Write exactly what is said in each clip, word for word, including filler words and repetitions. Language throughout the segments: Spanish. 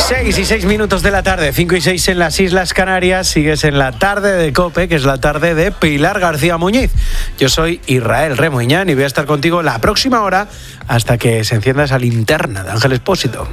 seis y seis minutos de la tarde, cinco y seis en las Islas Canarias. Sigues en la tarde de COPE, que es la tarde de Pilar García Muñiz. Yo soy Israel Remuñán y voy a estar contigo la próxima hora hasta que se encienda esa linterna de Ángel Expósito.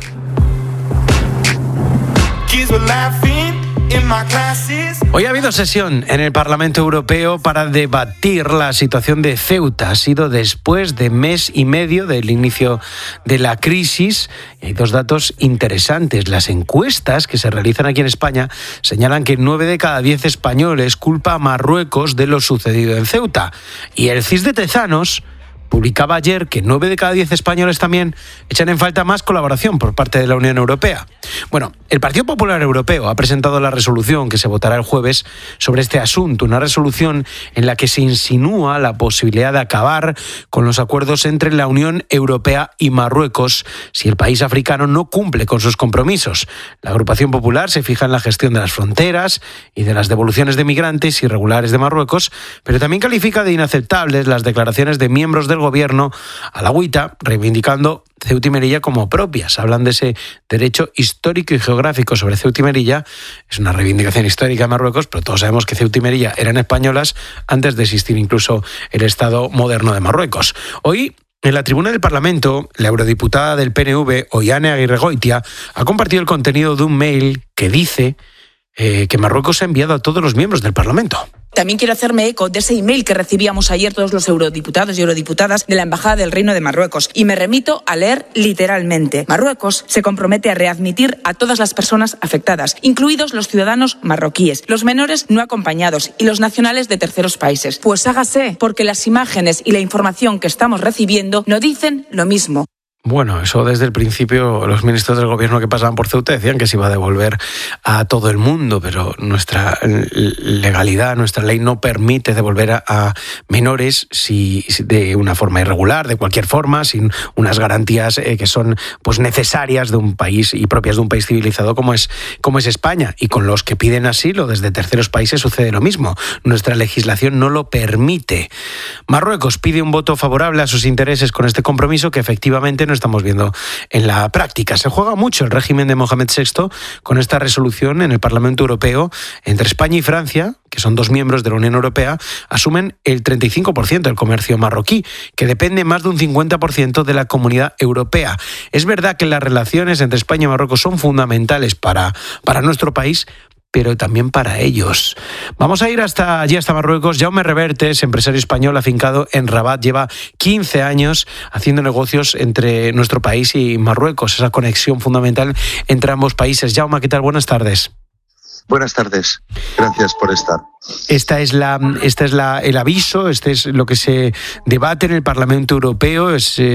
Hoy ha habido sesión en el Parlamento Europeo para debatir la situación de Ceuta. Ha sido después de mes y medio del inicio de la crisis. Y hay dos datos interesantes. Las encuestas que se realizan aquí en España señalan que nueve de cada diez españoles culpa a Marruecos de lo sucedido en Ceuta. Y el C I S de Tezanos publicaba ayer que nueve de cada diez españoles también echan en falta más colaboración por parte de la Unión Europea. Bueno, el Partido Popular Europeo ha presentado la resolución que se votará el jueves sobre este asunto, una resolución en la que se insinúa la posibilidad de acabar con los acuerdos entre la Unión Europea y Marruecos si el país africano no cumple con sus compromisos. La agrupación popular se fija en la gestión de las fronteras y de las devoluciones de migrantes irregulares de Marruecos, pero también califica de inaceptables las declaraciones de miembros del gobierno a la agüita, reivindicando Ceuta y Melilla como propias. Hablan de ese derecho histórico y geográfico sobre Ceuta y Melilla. Es una reivindicación histórica de Marruecos, pero todos sabemos que Ceuta y Melilla eran españolas antes de existir incluso el Estado moderno de Marruecos. Hoy, en la tribuna del Parlamento, la eurodiputada del P N V, Oihane Aguirregoitia, ha compartido el contenido de un mail que dice eh, que Marruecos ha enviado a todos los miembros del Parlamento. También quiero hacerme eco de ese email que recibíamos ayer todos los eurodiputados y eurodiputadas de la Embajada del Reino de Marruecos. Y me remito a leer literalmente. Marruecos se compromete a readmitir a todas las personas afectadas, incluidos los ciudadanos marroquíes, los menores no acompañados y los nacionales de terceros países. Pues hágase, porque las imágenes y la información que estamos recibiendo no dicen lo mismo. Bueno, eso desde el principio los ministros del gobierno que pasaban por Ceuta decían que se iba a devolver a todo el mundo, pero nuestra legalidad, nuestra ley no permite devolver a, a menores si, si de una forma irregular, de cualquier forma, sin unas garantías eh, que son pues necesarias de un país y propias de un país civilizado como es, como es España. Y con los que piden asilo desde terceros países sucede lo mismo. Nuestra legislación no lo permite. Marruecos pide un voto favorable a sus intereses con este compromiso que efectivamente no estamos viendo en la práctica. Se juega mucho el régimen de Mohamed sexto con esta resolución en el Parlamento Europeo. Entre España y Francia, que son dos miembros de la Unión Europea, asumen el treinta y cinco por ciento del comercio marroquí, que depende más de un cincuenta por ciento de la Comunidad Europea. Es verdad que las relaciones entre España y Marruecos son fundamentales para, para nuestro país, pero también para ellos. Vamos a ir hasta allí, hasta Marruecos. Jaume Revertes, empresario español afincado en Rabat, lleva quince años haciendo negocios entre nuestro país y Marruecos, esa conexión fundamental entre ambos países. Jaume, ¿qué tal? Buenas tardes. Buenas tardes, gracias por estar. Esta es la, esta es la, el aviso, este es lo que se debate en el Parlamento Europeo. Es, eh,